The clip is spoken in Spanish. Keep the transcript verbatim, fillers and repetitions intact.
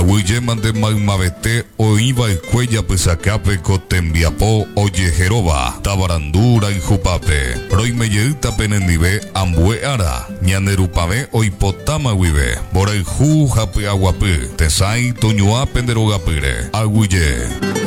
Aguille mande maimavete oiva y cuella pesacape cotembiapo oye jeroba tabarandura y jupape roimeyeuta penendive ambue ara ñanerupave oipotama wive boraihu jape aguape tesai toñoa penderogapire Aguille